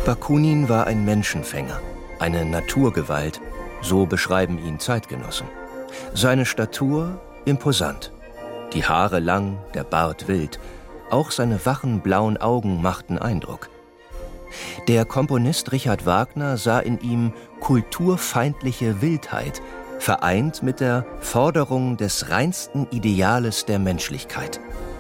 Bakunin war ein Menschenfänger, eine Naturgewalt, so beschreiben ihn Zeitgenossen. Seine Statur imposant, die Haare lang, der Bart wild, auch seine wachen blauen Augen machten Eindruck. Der Komponist Richard Wagner sah in ihm kulturfeindliche Wildheit, vereint mit der Forderung des reinsten Ideales der Menschlichkeit.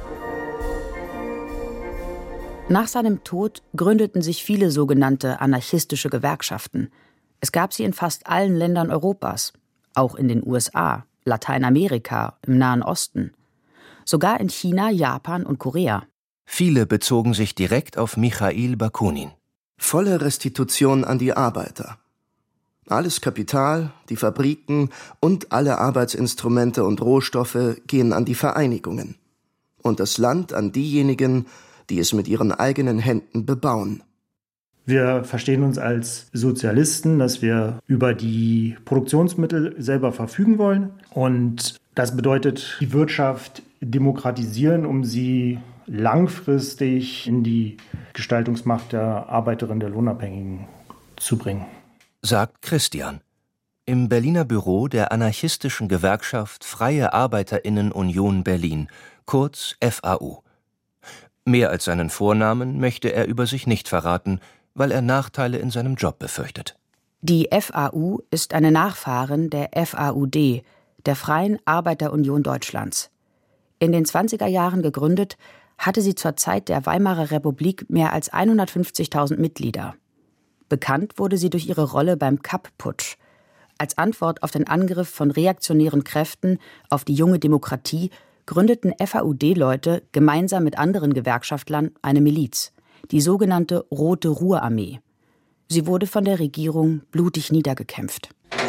Nach seinem Tod gründeten sich viele sogenannte anarchistische Gewerkschaften. Es gab sie in fast allen Ländern Europas, auch in den USA, Lateinamerika, im Nahen Osten, sogar in China, Japan und Korea. Viele bezogen sich direkt auf Michail Bakunin. Volle Restitution an die Arbeiter. Alles Kapital, die Fabriken und alle Arbeitsinstrumente und Rohstoffe gehen an die Vereinigungen. Und das Land an diejenigen, die es mit ihren eigenen Händen bebauen. Wir verstehen uns als Sozialisten, dass wir über die Produktionsmittel selber verfügen wollen. Und das bedeutet, die Wirtschaft demokratisieren, um sie langfristig in die Gestaltungsmacht der Arbeiterinnen, der Lohnabhängigen zu bringen. Sagt Christian. Im Berliner Büro der anarchistischen Gewerkschaft Freie ArbeiterInnen-Union Berlin, kurz FAU. Mehr als seinen Vornamen möchte er über sich nicht verraten, weil er Nachteile in seinem Job befürchtet. Die FAU ist eine Nachfahrin der FAUD, der Freien Arbeiter-Union Deutschlands. In den 20er Jahren gegründet, hatte sie zur Zeit der Weimarer Republik mehr als 150.000 Mitglieder. Bekannt wurde sie durch ihre Rolle beim Kapp-Putsch. Als Antwort auf den Angriff von reaktionären Kräften auf die junge Demokratie gründeten FAUD-Leute gemeinsam mit anderen Gewerkschaftlern eine Miliz, die sogenannte Rote Ruhrarmee. Sie wurde von der Regierung blutig niedergekämpft.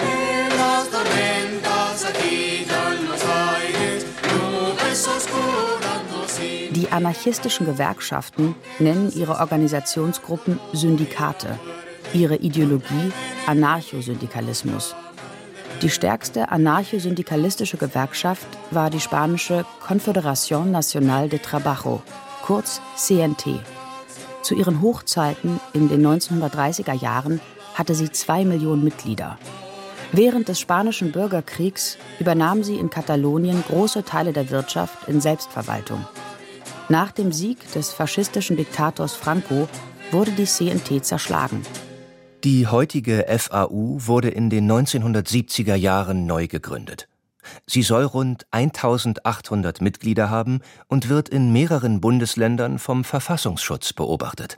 Die anarchistischen Gewerkschaften nennen ihre Organisationsgruppen Syndikate. Ihre Ideologie Anarchosyndikalismus. Die stärkste anarchosyndikalistische Gewerkschaft war die spanische Confederación Nacional de Trabajo, kurz CNT. Zu ihren Hochzeiten in den 1930er Jahren hatte sie 2 Millionen Mitglieder. Während des Spanischen Bürgerkriegs übernahm sie in Katalonien große Teile der Wirtschaft in Selbstverwaltung. Nach dem Sieg des faschistischen Diktators Franco wurde die CNT zerschlagen. Die heutige FAU wurde in den 1970er Jahren neu gegründet. Sie soll rund 1800 Mitglieder haben und wird in mehreren Bundesländern vom Verfassungsschutz beobachtet.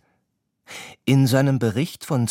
In seinem Bericht von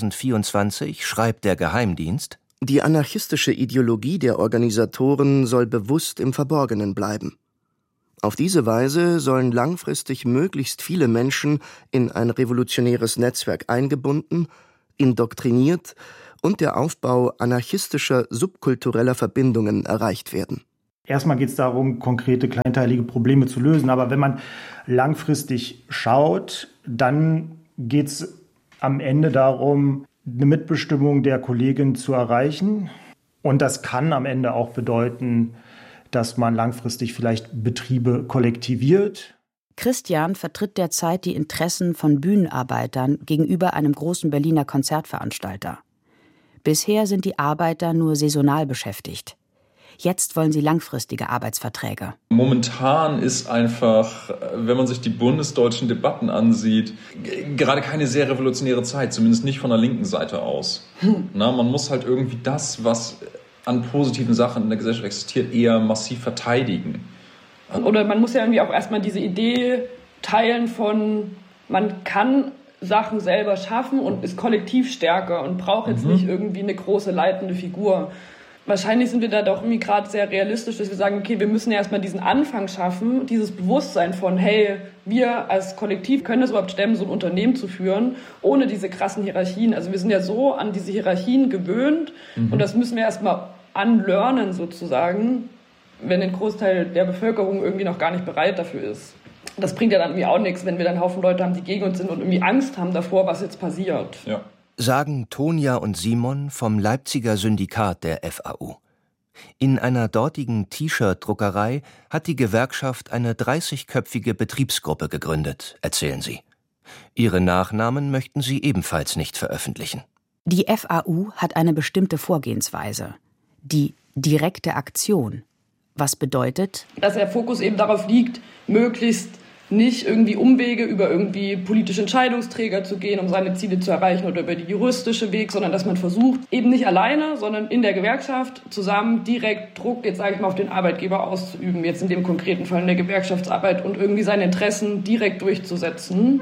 2024 schreibt der Geheimdienst: Die anarchistische Ideologie der Organisatoren soll bewusst im Verborgenen bleiben. Auf diese Weise sollen langfristig möglichst viele Menschen in ein revolutionäres Netzwerk eingebunden, indoktriniert und der Aufbau anarchistischer subkultureller Verbindungen erreicht werden. Erstmal geht es darum, konkrete kleinteilige Probleme zu lösen. Aber wenn man langfristig schaut, dann geht es am Ende darum, eine Mitbestimmung der Kollegin zu erreichen. Und das kann am Ende auch bedeuten, dass man langfristig vielleicht Betriebe kollektiviert. Christian vertritt derzeit die Interessen von Bühnenarbeitern gegenüber einem großen Berliner Konzertveranstalter. Bisher sind die Arbeiter nur saisonal beschäftigt. Jetzt wollen sie langfristige Arbeitsverträge. Momentan ist einfach, wenn man sich die bundesdeutschen Debatten ansieht, gerade keine sehr revolutionäre Zeit, zumindest nicht von der linken Seite aus. Man muss halt irgendwie das, was an positiven Sachen in der Gesellschaft existiert, eher massiv verteidigen. Oder man muss ja irgendwie auch erstmal diese Idee teilen von, man kann Sachen selber schaffen und ist kollektiv stärker und braucht jetzt nicht irgendwie eine große leitende Figur. Wahrscheinlich sind wir da doch irgendwie gerade sehr realistisch, dass wir sagen, okay, wir müssen ja erstmal diesen Anfang schaffen, dieses Bewusstsein von, hey, wir als Kollektiv können es überhaupt stemmen, so ein Unternehmen zu führen, ohne diese krassen Hierarchien. Also wir sind ja so an diese Hierarchien gewöhnt und das müssen wir erstmal unlearnen sozusagen, wenn ein Großteil der Bevölkerung irgendwie noch gar nicht bereit dafür ist. Das bringt ja dann irgendwie auch nichts, wenn wir dann einen Haufen Leute haben, die gegen uns sind und irgendwie Angst haben davor, was jetzt passiert. Ja. Sagen Tonja und Simon vom Leipziger Syndikat der FAU. In einer dortigen T-Shirt-Druckerei hat die Gewerkschaft eine 30-köpfige Betriebsgruppe gegründet, erzählen sie. Ihre Nachnamen möchten sie ebenfalls nicht veröffentlichen. Die FAU hat eine bestimmte Vorgehensweise, die direkte Aktion, was bedeutet, dass der Fokus eben darauf liegt, möglichst nicht irgendwie Umwege über irgendwie politische Entscheidungsträger zu gehen, um seine Ziele zu erreichen oder über die juristische Weg, sondern dass man versucht, eben nicht alleine, sondern in der Gewerkschaft zusammen direkt Druck, jetzt sage ich mal, auf den Arbeitgeber auszuüben, jetzt in dem konkreten Fall in der Gewerkschaftsarbeit und irgendwie seine Interessen direkt durchzusetzen.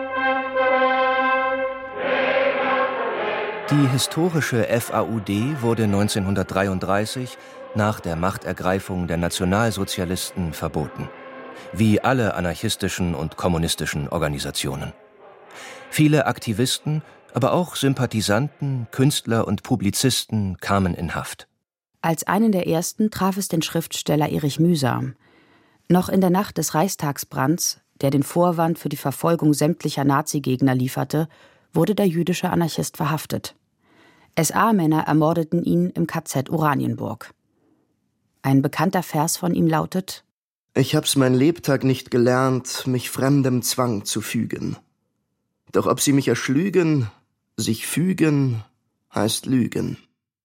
Die historische FAUD wurde 1933 nach der Machtergreifung der Nationalsozialisten verboten, wie alle anarchistischen und kommunistischen Organisationen. Viele Aktivisten, aber auch Sympathisanten, Künstler und Publizisten kamen in Haft. Als einen der ersten traf es den Schriftsteller Erich Mühsam. Noch in der Nacht des Reichstagsbrands, der den Vorwand für die Verfolgung sämtlicher Nazigegner lieferte, wurde der jüdische Anarchist verhaftet. SA-Männer ermordeten ihn im KZ Oranienburg. Ein bekannter Vers von ihm lautet: Ich hab's mein Lebtag nicht gelernt, mich fremdem Zwang zu fügen. Doch ob sie mich erschlügen, sich fügen, heißt lügen.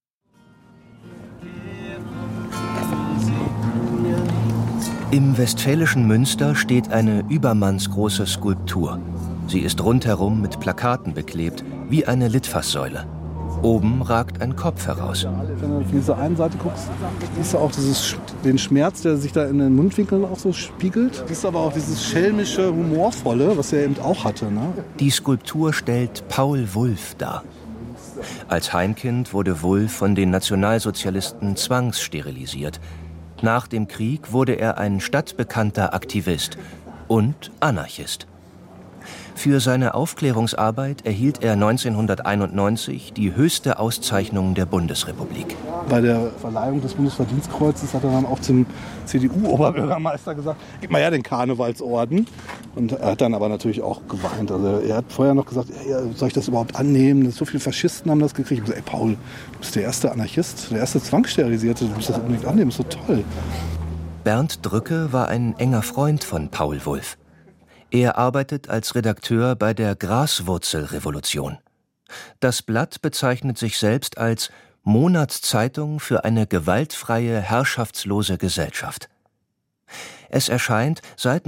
Im westfälischen Münster steht eine übermannsgroße Skulptur. Sie ist rundherum mit Plakaten beklebt, wie eine Litfaßsäule. Oben ragt ein Kopf heraus. Wenn du auf diese einen Seite guckst, siehst du auch den Schmerz, der sich da in den Mundwinkeln auch so spiegelt. Siehst aber auch dieses schelmische, humorvolle, was er eben auch hatte. Ne? Die Skulptur stellt Paul Wulff dar. Als Heimkind wurde Wulff von den Nationalsozialisten zwangssterilisiert. Nach dem Krieg wurde er ein stadtbekannter Aktivist und Anarchist. Für seine Aufklärungsarbeit erhielt er 1991 die höchste Auszeichnung der Bundesrepublik. Bei der Verleihung des Bundesverdienstkreuzes hat er dann auch zum CDU-Oberbürgermeister gesagt, gib mal her den Karnevalsorden. Und er hat dann aber natürlich auch geweint. Also er hat vorher noch gesagt, ja, soll ich das überhaupt annehmen? So viele Faschisten haben das gekriegt. Ich habe gesagt, ey Paul, du bist der erste Anarchist, der erste Zwangssterilisierte, du musst das unbedingt annehmen, das ist so toll. Bernd Drücke war ein enger Freund von Paul Wulff. Er arbeitet als Redakteur bei der Graswurzelrevolution. Das Blatt bezeichnet sich selbst als Monatszeitung für eine gewaltfreie, herrschaftslose Gesellschaft. Es erscheint seit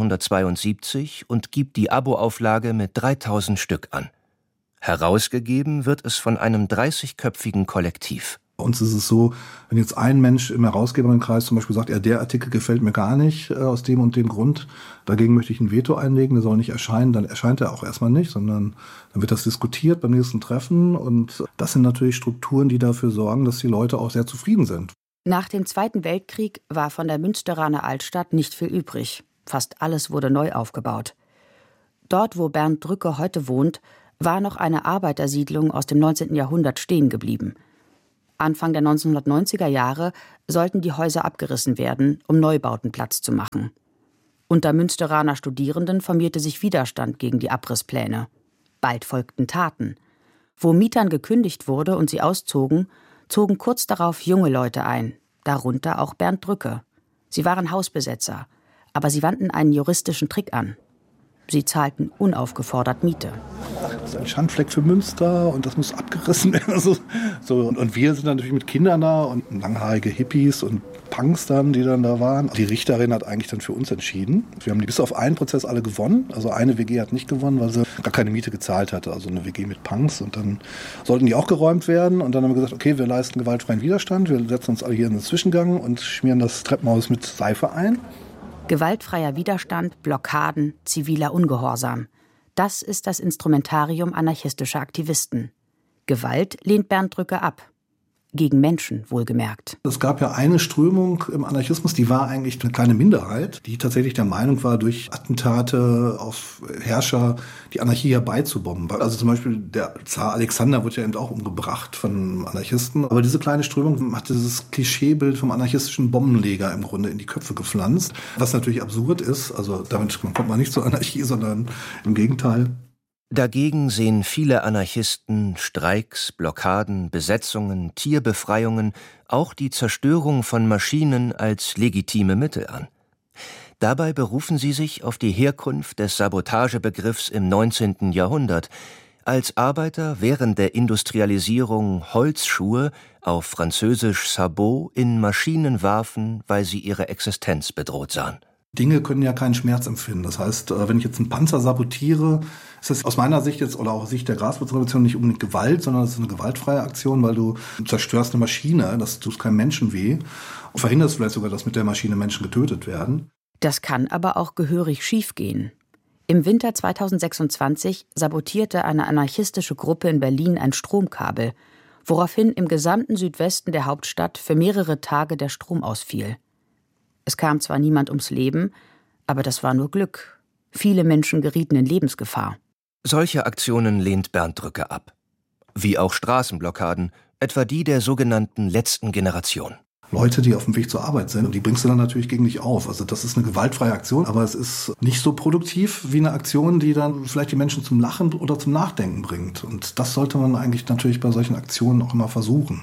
1972 und gibt die Aboauflage mit 3000 Stück an. Herausgegeben wird es von einem 30-köpfigen Kollektiv. Bei uns ist es so, wenn jetzt ein Mensch im Herausgeberinnenkreis zum Beispiel sagt, ja, der Artikel gefällt mir gar nicht aus dem und dem Grund, dagegen möchte ich ein Veto einlegen, der soll nicht erscheinen, dann erscheint er auch erstmal nicht, sondern dann wird das diskutiert beim nächsten Treffen und das sind natürlich Strukturen, die dafür sorgen, dass die Leute auch sehr zufrieden sind. Nach dem Zweiten Weltkrieg war von der Münsteraner Altstadt nicht viel übrig. Fast alles wurde neu aufgebaut. Dort, wo Bernd Drücke heute wohnt, war noch eine Arbeitersiedlung aus dem 19. Jahrhundert stehen geblieben. Anfang der 1990er Jahre sollten die Häuser abgerissen werden, um Neubauten Platz zu machen. Unter Münsteraner Studierenden formierte sich Widerstand gegen die Abrisspläne. Bald folgten Taten. Wo Mietern gekündigt wurde und sie auszogen, zogen kurz darauf junge Leute ein, darunter auch Bernd Drücke. Sie waren Hausbesetzer, aber sie wandten einen juristischen Trick an. Sie zahlten unaufgefordert Miete. Das ist ein Schandfleck für Münster und das muss abgerissen werden. Und wir sind natürlich mit Kindern da und langhaarige Hippies und Punks dann, die dann da waren. Die Richterin hat eigentlich dann für uns entschieden. Wir haben die bis auf einen Prozess alle gewonnen. Also eine WG hat nicht gewonnen, weil sie gar keine Miete gezahlt hatte. Also eine WG mit Punks. Und dann sollten die auch geräumt werden. Und dann haben wir gesagt, okay, wir leisten gewaltfreien Widerstand. Wir setzen uns alle hier in den Zwischengang und schmieren das Treppenhaus mit Seife ein. Gewaltfreier Widerstand, Blockaden, ziviler Ungehorsam. Das ist das Instrumentarium anarchistischer Aktivisten. Gewalt lehnt Bernd Drücke ab. Gegen Menschen, wohlgemerkt. Es gab ja eine Strömung im Anarchismus, die war eigentlich eine kleine Minderheit, die tatsächlich der Meinung war, durch Attentate auf Herrscher die Anarchie herbeizubomben. Also zum Beispiel der Zar Alexander wurde ja eben auch umgebracht von Anarchisten. Aber diese kleine Strömung hat dieses Klischeebild vom anarchistischen Bombenleger im Grunde in die Köpfe gepflanzt. Was natürlich absurd ist. Also damit kommt man nicht zur Anarchie, sondern im Gegenteil. Dagegen sehen viele Anarchisten Streiks, Blockaden, Besetzungen, Tierbefreiungen, auch die Zerstörung von Maschinen als legitime Mittel an. Dabei berufen sie sich auf die Herkunft des Sabotagebegriffs im 19. Jahrhundert, als Arbeiter während der Industrialisierung Holzschuhe, auf Französisch Sabot, in Maschinen warfen, weil sie ihre Existenz bedroht sahen. Dinge können ja keinen Schmerz empfinden. Das heißt, wenn ich jetzt einen Panzer sabotiere, ist das aus meiner Sicht jetzt oder auch aus Sicht der Graswurzrevolution nicht unbedingt Gewalt, sondern es ist eine gewaltfreie Aktion, weil du zerstörst eine Maschine, das tut keinem Menschen weh und verhinderst vielleicht sogar, dass mit der Maschine Menschen getötet werden. Das kann aber auch gehörig schiefgehen. Im Winter 2026 sabotierte eine anarchistische Gruppe in Berlin ein Stromkabel, woraufhin im gesamten Südwesten der Hauptstadt für mehrere Tage der Strom ausfiel. Es kam zwar niemand ums Leben, aber das war nur Glück. Viele Menschen gerieten in Lebensgefahr. Solche Aktionen lehnt Bernd Drücke ab. Wie auch Straßenblockaden, etwa die der sogenannten letzten Generation. Leute, die auf dem Weg zur Arbeit sind, und die bringst du dann natürlich gegen dich auf. Also das ist eine gewaltfreie Aktion, aber es ist nicht so produktiv wie eine Aktion, die dann vielleicht die Menschen zum Lachen oder zum Nachdenken bringt. Und das sollte man eigentlich natürlich bei solchen Aktionen auch immer versuchen.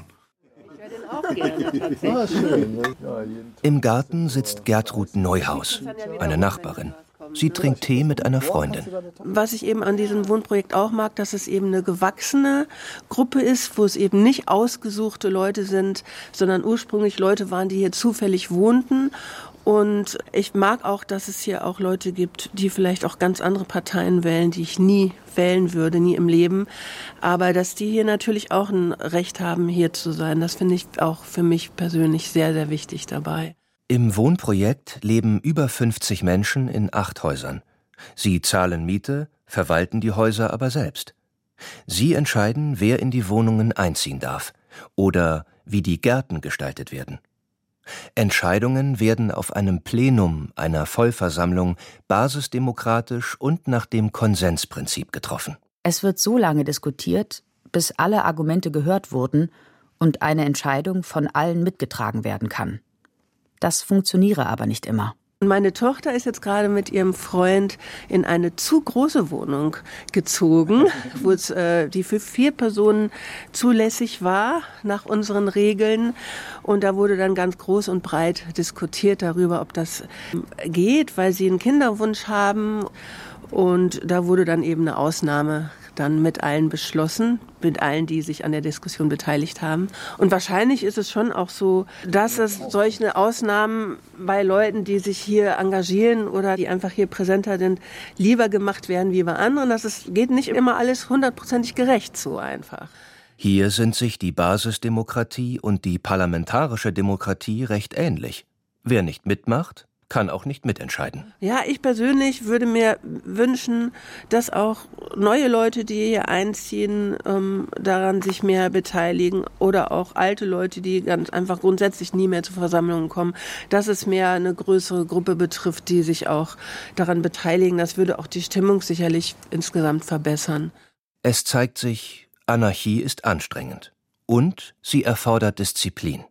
Im Garten sitzt Gertrud Neuhaus, eine Nachbarin. Sie trinkt Tee mit einer Freundin. Was ich eben an diesem Wohnprojekt auch mag, dass es eben eine gewachsene Gruppe ist, wo es eben nicht ausgesuchte Leute sind, sondern ursprünglich Leute waren, die hier zufällig wohnten. Und ich mag auch, dass es hier auch Leute gibt, die vielleicht auch ganz andere Parteien wählen, die ich nie wählen würde, nie im Leben. Aber dass die hier natürlich auch ein Recht haben, hier zu sein, das finde ich auch für mich persönlich sehr, sehr wichtig dabei. Im Wohnprojekt leben über 50 Menschen in 8 Häusern. Sie zahlen Miete, verwalten die Häuser aber selbst. Sie entscheiden, wer in die Wohnungen einziehen darf oder wie die Gärten gestaltet werden. Entscheidungen werden auf einem Plenum einer Vollversammlung basisdemokratisch und nach dem Konsensprinzip getroffen. Es wird so lange diskutiert, bis alle Argumente gehört wurden und eine Entscheidung von allen mitgetragen werden kann. Das funktioniere aber nicht immer. Meine Tochter ist jetzt gerade mit ihrem Freund in eine zu große Wohnung gezogen, wo es die für 4 Personen zulässig war nach unseren Regeln. Und da wurde dann ganz groß und breit diskutiert darüber, ob das geht, weil sie einen Kinderwunsch haben. Und da wurde dann eben eine Ausnahme dann mit allen beschlossen, mit allen, die sich an der Diskussion beteiligt haben. Und wahrscheinlich ist es schon auch so, dass es solche Ausnahmen bei Leuten, die sich hier engagieren oder die einfach hier präsenter sind, lieber gemacht werden wie bei anderen. Das geht nicht immer alles 100%ig gerecht so einfach. Hier sind sich die Basisdemokratie und die parlamentarische Demokratie recht ähnlich. Wer nicht mitmacht, kann auch nicht mitentscheiden. Ja, ich persönlich würde mir wünschen, dass auch neue Leute, die hier einziehen, daran sich mehr beteiligen oder auch alte Leute, die ganz einfach grundsätzlich nie mehr zu Versammlungen kommen, dass es mehr eine größere Gruppe betrifft, die sich auch daran beteiligen. Das würde auch die Stimmung sicherlich insgesamt verbessern. Es zeigt sich, Anarchie ist anstrengend und sie erfordert Disziplin.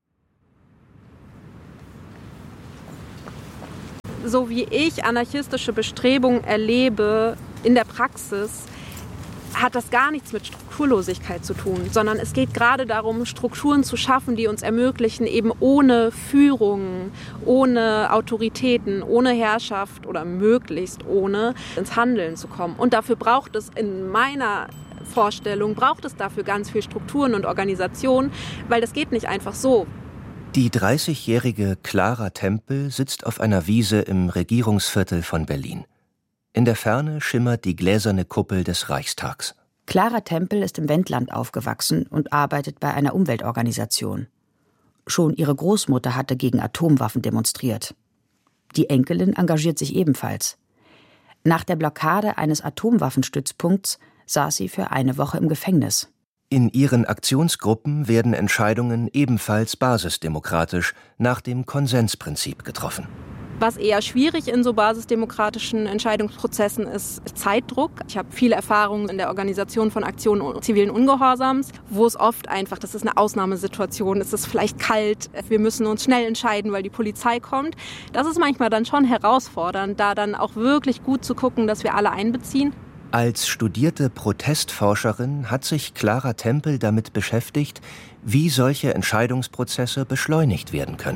So wie ich anarchistische Bestrebungen erlebe in der Praxis, hat das gar nichts mit Strukturlosigkeit zu tun, sondern es geht gerade darum, Strukturen zu schaffen, die uns ermöglichen, eben ohne Führung, ohne Autoritäten, ohne Herrschaft oder möglichst ohne ins Handeln zu kommen. Und dafür braucht es in meiner Vorstellung, dafür ganz viel Strukturen und Organisationen, weil das geht nicht einfach so. Die 30-jährige Clara Tempel sitzt auf einer Wiese im Regierungsviertel von Berlin. In der Ferne schimmert die gläserne Kuppel des Reichstags. Clara Tempel ist im Wendland aufgewachsen und arbeitet bei einer Umweltorganisation. Schon ihre Großmutter hatte gegen Atomwaffen demonstriert. Die Enkelin engagiert sich ebenfalls. Nach der Blockade eines Atomwaffenstützpunkts saß sie für eine Woche im Gefängnis. In ihren Aktionsgruppen werden Entscheidungen ebenfalls basisdemokratisch nach dem Konsensprinzip getroffen. Was eher schwierig in so basisdemokratischen Entscheidungsprozessen ist Zeitdruck. Ich habe viele Erfahrungen in der Organisation von Aktionen zivilen Ungehorsams, wo es oft einfach, das ist eine Ausnahmesituation, es ist vielleicht kalt, wir müssen uns schnell entscheiden, weil die Polizei kommt. Das ist manchmal dann schon herausfordernd, da dann auch wirklich gut zu gucken, dass wir alle einbeziehen. Als studierte Protestforscherin hat sich Clara Tempel damit beschäftigt, wie solche Entscheidungsprozesse beschleunigt werden können.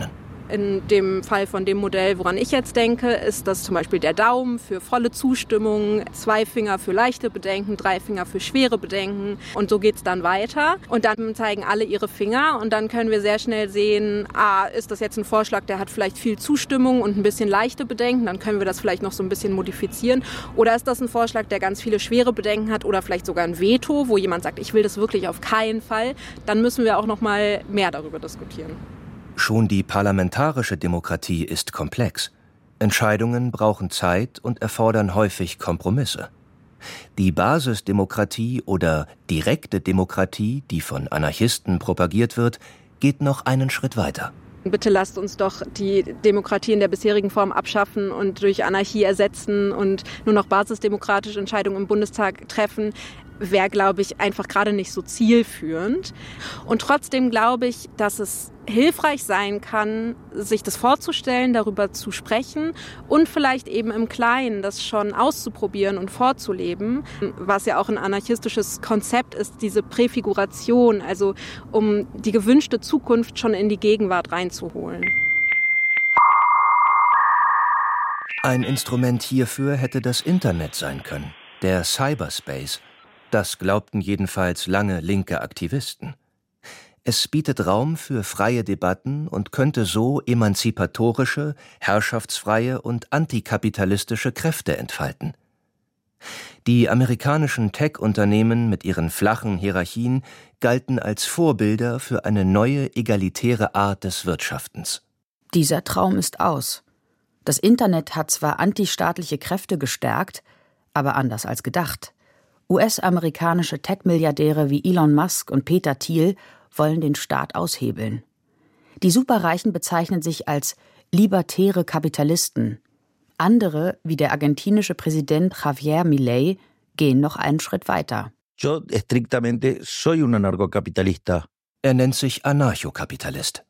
In dem Fall von dem Modell, woran ich jetzt denke, ist das zum Beispiel der Daumen für volle Zustimmung, 2 Finger für leichte Bedenken, 3 Finger für schwere Bedenken und so geht's dann weiter. Und dann zeigen alle ihre Finger und dann können wir sehr schnell sehen, ist das jetzt ein Vorschlag, der hat vielleicht viel Zustimmung und ein bisschen leichte Bedenken, dann können wir das vielleicht noch so ein bisschen modifizieren. Oder ist das ein Vorschlag, der ganz viele schwere Bedenken hat oder vielleicht sogar ein Veto, wo jemand sagt, ich will das wirklich auf keinen Fall, dann müssen wir auch noch mal mehr darüber diskutieren. Schon die parlamentarische Demokratie ist komplex. Entscheidungen brauchen Zeit und erfordern häufig Kompromisse. Die Basisdemokratie oder direkte Demokratie, die von Anarchisten propagiert wird, geht noch einen Schritt weiter. Bitte lasst uns doch die Demokratie in der bisherigen Form abschaffen und durch Anarchie ersetzen und nur noch basisdemokratische Entscheidungen im Bundestag treffen. Wäre, glaube ich, einfach gerade nicht so zielführend. Und trotzdem glaube ich, dass es hilfreich sein kann, sich das vorzustellen, darüber zu sprechen und vielleicht eben im Kleinen das schon auszuprobieren und vorzuleben, was ja auch ein anarchistisches Konzept ist, diese Präfiguration, also um die gewünschte Zukunft schon in die Gegenwart reinzuholen. Ein Instrument hierfür hätte das Internet sein können, der Cyberspace. Das glaubten jedenfalls lange linke Aktivisten. Es bietet Raum für freie Debatten und könnte so emanzipatorische, herrschaftsfreie und antikapitalistische Kräfte entfalten. Die amerikanischen Tech-Unternehmen mit ihren flachen Hierarchien galten als Vorbilder für eine neue, egalitäre Art des Wirtschaftens. Dieser Traum ist aus. Das Internet hat zwar antistaatliche Kräfte gestärkt, aber anders als gedacht. US-amerikanische Tech-Milliardäre wie Elon Musk und Peter Thiel wollen den Staat aushebeln. Die Superreichen bezeichnen sich als libertäre Kapitalisten. Andere, wie der argentinische Präsident Javier Milei, gehen noch einen Schritt weiter. Yo estrictamente soy un anarcocapitalista. Er nennt sich Anarchokapitalist.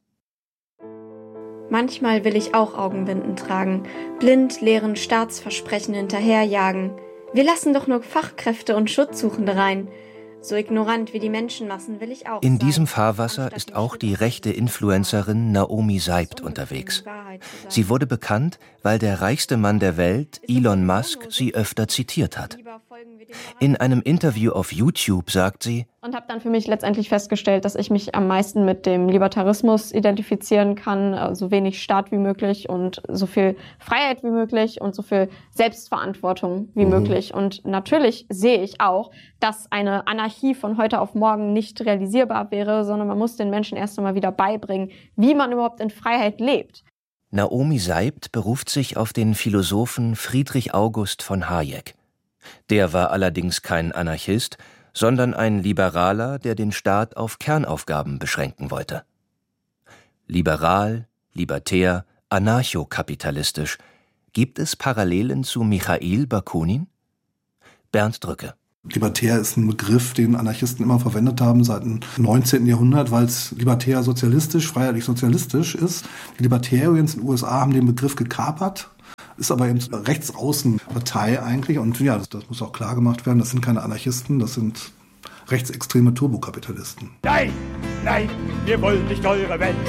Manchmal will ich auch Augenbinden tragen, blind leeren Staatsversprechen hinterherjagen. Wir lassen doch nur Fachkräfte und Schutzsuchende rein. So ignorant wie die Menschenmassen will ich auch In sein. diesem Fahrwasser ist auch die rechte Influencerin Naomi Seibt unterwegs. Sie wurde bekannt, weil der reichste Mann der Welt, Elon Musk, sie öfter zitiert hat. In einem Interview auf YouTube sagt sie: Und habe dann für mich letztendlich festgestellt, dass ich mich am meisten mit dem Libertarismus identifizieren kann, so wenig Staat wie möglich und so viel Freiheit wie möglich und so viel Selbstverantwortung wie möglich. Und natürlich sehe ich auch, dass eine Anarchie von heute auf morgen nicht realisierbar wäre, sondern man muss den Menschen erst einmal wieder beibringen, wie man überhaupt in Freiheit lebt. Naomi Seibt beruft sich auf den Philosophen Friedrich August von Hayek. Der war allerdings kein Anarchist, sondern ein Liberaler, der den Staat auf Kernaufgaben beschränken wollte. Liberal, libertär, anarchokapitalistisch. Gibt es Parallelen zu Michail Bakunin? Bernd Drücke. Libertär ist ein Begriff, den Anarchisten immer verwendet haben seit dem 19. Jahrhundert, weil es libertär sozialistisch, freiheitlich sozialistisch ist. Die Libertarians in den USA haben den Begriff gekapert, ist aber eben Rechtsaußenpartei eigentlich. Und ja, das muss auch klar gemacht werden, das sind keine Anarchisten, das sind rechtsextreme Turbokapitalisten. Nein, nein, wir wollen nicht eure Welt.